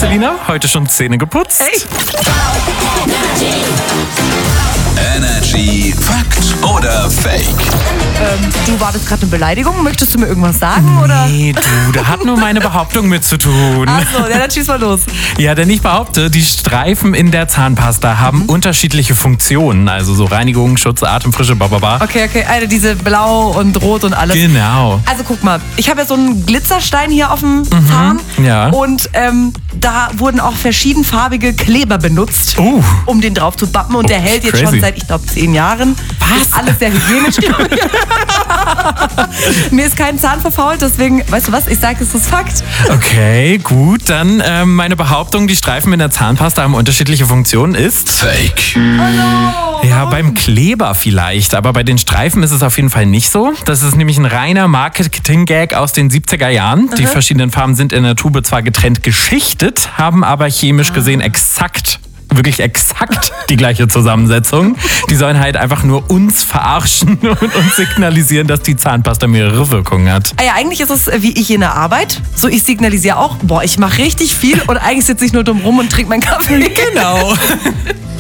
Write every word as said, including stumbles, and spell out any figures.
Selina, heute schon Zähne geputzt? Hey. Energy Fakt oder Fake? Ähm, du, war das gerade eine Beleidigung? Möchtest du mir irgendwas sagen? Oder? Nee, du, da hat nur meine Behauptung mit zu tun. Achso, ja, dann schieß mal los. Ja, denn ich behaupte, die Streifen in der Zahnpasta haben mhm. unterschiedliche Funktionen. Also so Reinigung, Schutz, Atemfrische, bababa. Okay, okay, also diese blau und rot und alles. Genau. Also guck mal, ich habe ja so einen Glitzerstein hier auf dem mhm. Zahn. Ja. Und ähm, da wurden auch verschiedenfarbige Kleber benutzt, uh. um den drauf zu bappen. Und oh, der hält jetzt crazy. schon seit, ich glaube, zehn Jahren. Was? Ist alles sehr hygienisch. Mir ist kein Zahn verfault, deswegen, weißt du was, ich sage, es ist Fakt. Okay, gut, dann ähm, meine Behauptung, die Streifen in der Zahnpasta haben unterschiedliche Funktionen, ist Fake. Oh no. Ja, beim Kleber vielleicht, aber bei den Streifen ist es auf jeden Fall nicht so. Das ist nämlich ein reiner Marketing-Gag aus den siebziger Jahren. Die Aha. verschiedenen Farben sind in der Tube zwar getrennt geschichtet, haben aber chemisch gesehen exakt wirklich exakt die gleiche Zusammensetzung. Die sollen halt einfach nur uns verarschen und uns signalisieren, dass die Zahnpasta mehrere Wirkungen hat. Ah ja, eigentlich ist es wie ich in der Arbeit. So, ich signalisiere auch, boah, ich mache richtig viel und eigentlich sitze ich nur dumm rum und trinke meinen Kaffee. Genau.